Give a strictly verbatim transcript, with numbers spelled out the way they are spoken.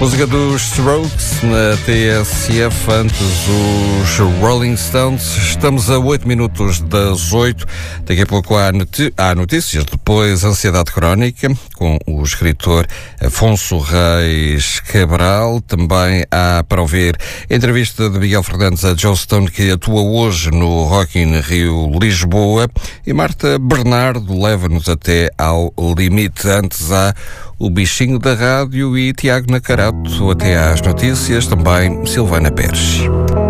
Música dos Strokes na T S F, antes os Rolling Stones. Estamos a oito minutos das oito. Daqui a pouco há, noti- há notícias, depois Ansiedade Crónica, com o escritor Afonso Reis Cabral. Também há para ouvir a entrevista de Miguel Fernandes a Joe Stone, que atua hoje no Rock in Rio Lisboa. E Marta Bernardo leva-nos até ao limite. Antes há o Bichinho da Rádio e Tiago Nacarato. Até às notícias, também Silvana Pérez.